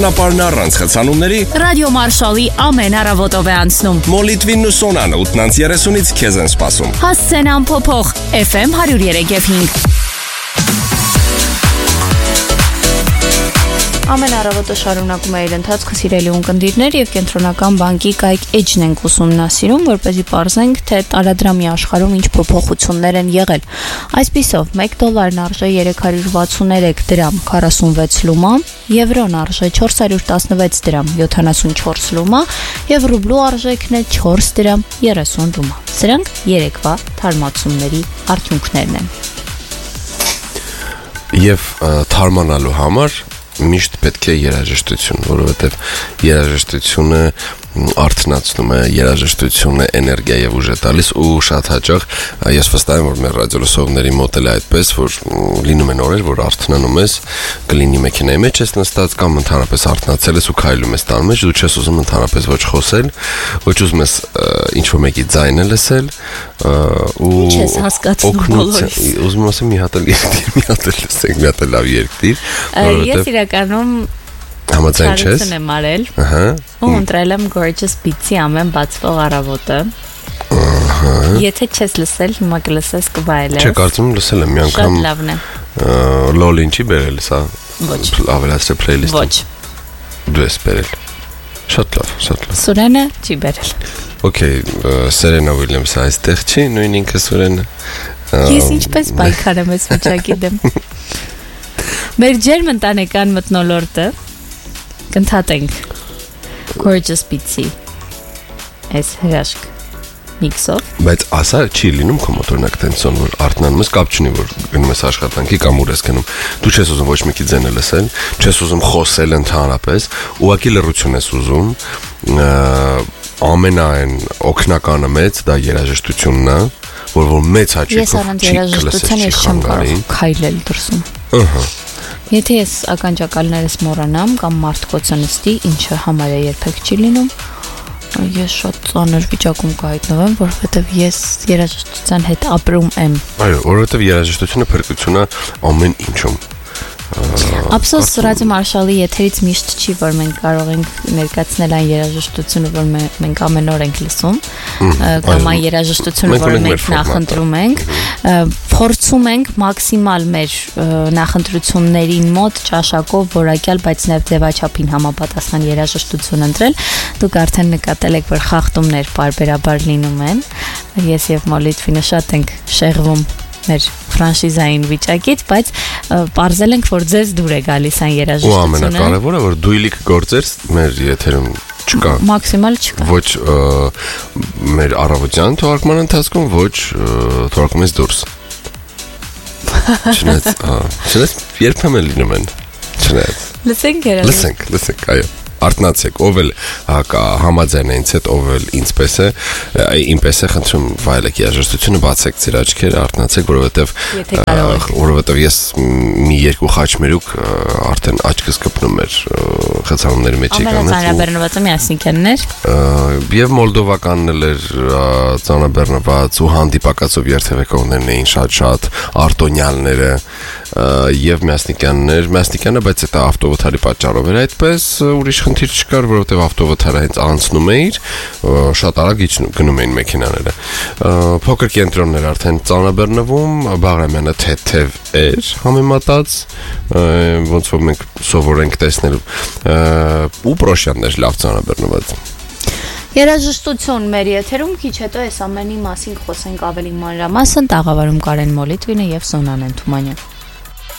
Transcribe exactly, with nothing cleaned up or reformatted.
Նապարն առանց խցանումների Ռադիո Մարշալի ամեն առավոտով է անցնում։ Մոլիտվին ու Սոնանը ութ երեսունից քեզ են սպասում։ Հասցեն ամփոփող Էֆ Էմ հարյուր երեք և հինգ։ Ամեն առավոտը շարունակում է իր ընթացքը սիրելի ունկնդիրներ եւ կենտրոնական բանկի կայք էջն ենք ուսումնասիրում, որպեսզի պարզենք, թե տարադրամի աշխարհում ինչ փոփոխություններ են եղել։ Այսպիսով, մեկ դոլարն արժե երեք հարյուր վաթսուններեք դրամ քառասունվեց լումա, եվրոն արժե չորս հարյուր տասնվեց դրամ յոթանասունչորս լումա եւ ռուբլու արժեքն է չորս դրամ երեսուն լումա։ Սրանք երեկվա թարմացումների արդյունքներն են։ Եվ թարմանալու համար միշտ պետք է երաժշտություն, որովհետև երաժշտությունը արթնացնում է, երաժշտությունը էներգիա եւ ուժ է տալիս ու շատ հաճախ ես վստահ եմ, որ մեր ռադիոլսողների մոտ էլ է այդպես, որ լինում են օրեր, որ արթնանում ես, կլինի մեքենայի մեջ ես նստած կամ ընդհանրապես արթնացել ես ու քայլում ես տան մեջ, դու չես ուզում ընդհանրապես ոչ խոսել, ոչ ուզում ես ինչ-որ մեկի ձայնը լսել ու չես հասկացնում բոլորից։ Ուզում եմ ասեմ մի հատ էլ երկիր, մի հատ էլ լսենք, մի հատ էլ լավ երկիր, Ես իրականում Համաձայն չես։ եմ արել։ Ահա։ Ու ընտրել եմ Gorgeous Beats-ի ամեն բացվող առավոտը։ Ահա։ Եթե չես լսել, հիմա կլսես կվայելես։ Չէ, կարծում եմ լսել եմ մի անգամ։ Շատ լավն է։ Լոլին չի բերել սա։ Ոչ։ Ավելացրել playlist-ը։ Ոչ։ Դու ես բերել։ Շատ լավ, շատ լավ։ Սուրենը չի բերել։ Okay, Serena Williams-ը այստեղ չի, նույն ինքը Սուրենը։ Ես ինչպես պայքարեմ այս վիճակի դեմ։ Մեր ջերմ ընտանեկան մթնոլորտը կընդհատենք Gorgeous Beats-ի այս հրաշք միքսով։ Բայց ասա չի լինում քո մոտորնակ տենսոն, որ արթնանում ես, կապ չունի, որ գնում ես աշխատանքի կամ ուր ես գնում։ Դու չես ուզում ոչ մեկի ձայնը լսել, չես ուզում խոսել ընդհանրապես, ուղղակի լռություն ես ուզում։ Ամենայն օգնականը մեծ դա երաժշտությունն է, որ որ մեծ հաճույքով Ես առանց երաժշտության ես չեմ կարող քայլել դրսում։ Ահա։ Եթե ես ականջակալներս մոռանամ կամ մարդկոցը նստի, ինչը համարյա երբեք չի լինում, ես շատ ծանր վիճակում կհայտնվեմ, որովհետև ես երաժշտության հետ ապրում եմ։ Այո, որովհետև երաժշտությունը փրկություն է ամեն ինչում։ Ափսոս Ռադիո Մարշալի եթերից միշտ չի, որ մենք կարող ենք ներկայացնել այն երաժշտությունը, որ մենք ամեն օր ենք լսում, կամ այն երաժշտությունը, որը մենք նախընտրում ենք, փորձում ենք մաքսիմալ մեր նախընտրություններին մոտ ճաշակով որակյալ, բայց նաև ձևաչափին համապատասխան երաժշտություն ընտրել։ Դուք արդեն նկատել եք, որ խախտումներ պարբերաբար լինում են։ Ես եւ Մոլիտվինը շատ ենք շեղվում մեր ֆրանշիզային վիճակից, բայց պարզել ենք, որ ձեզ դուր է գալիս այն երաժշտությունը։ Ու ամենակարևորը, որ դույլիկ գործեր մեր եթերում չկա։ Մաքսիմալ չկա։ Ոչ մեր առավոտյան թողարկման ընթացքում, ոչ թողարկում ես դուրս։ Չնայած, չնայած երբեմն լինում են։ Չնայած։ Լսենք երաժշտություն։ Լսենք, լսենք, այո։ Արտնացեք, ով էլ համաձայն է ինձ հետ, ով էլ ինձպես է, ինպես է խնդրում վայելեք երաժշտությունը, բացեք ձեր աչքերը, արտնացեք, որովհետև որովհետև ես մի երկու խաչմերուկ արդեն աչքս կպնում էր խցանումների մեջ եկանից։ Ամենածանրաբեռնվածը միասնիկեններ։ Եվ մոլդովականն էլ էր ծանրաբեռնված ու հանդիպակացով երթևեկողներն էին շատ-շատ, արտոնյալները եւ Միասնիկյաններ, Միասնիկյանը, բայց դա ավտովթարի պատճառով էր այդպես, ուրիշ խնդիր չկար, որովհետեւ ավտովթարը հենց անցնում էր, շատ արագ գնում էին մեքենաները։ Փոքր կենտրոններ արդեն ծանրաբեռնվում, Բաղրամյանը թեթև էր համեմատած, ոնց որ մենք սովոր ենք տեսնել, ու Պրոշյանն էր լավ ծանրաբեռնված։ Երաժշտություն մեր եթերում քիչ հետո այս ամենի մասին խոսենք ավելի մանրամասն, տաղավարում Կարեն Մոլիտվինը եւ Սոնան Թումանյան։